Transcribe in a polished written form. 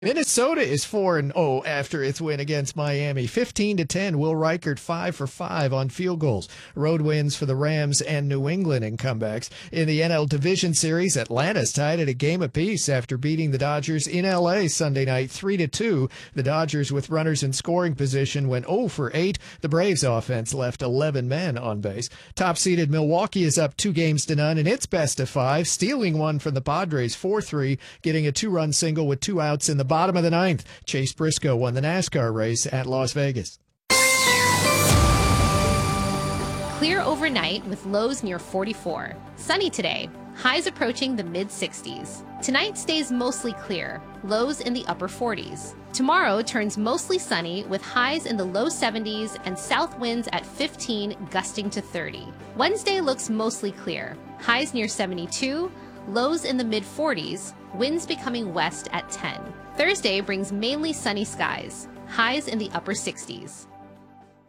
Minnesota is 4-0 after its win against Miami. 15-10. Will Reichert 5 for 5 on field goals. Road wins for the Rams and New England in comebacks. In the NL Division Series, Atlanta's tied at a game apiece after beating the Dodgers in LA Sunday night 3-2. The Dodgers, with runners in scoring position, went 0 for 8. The Braves offense left 11 men on base. Top-seeded Milwaukee is up 2-0 in its best of 5, stealing one from the Padres 4-3, getting a 2-run single with 2 outs in the bottom of the ninth. Chase Briscoe won the NASCAR race at Las Vegas. Clear overnight with lows near 44. Sunny today. Highs approaching the mid-60s. Tonight stays mostly clear. Lows in the upper 40s. Tomorrow turns mostly sunny with highs in the low 70s and south winds at 15 gusting to 30. Wednesday looks mostly clear. Highs near 72. Lows in the mid-40s, winds becoming west at 10. Thursday brings mainly sunny skies, highs in the upper 60s.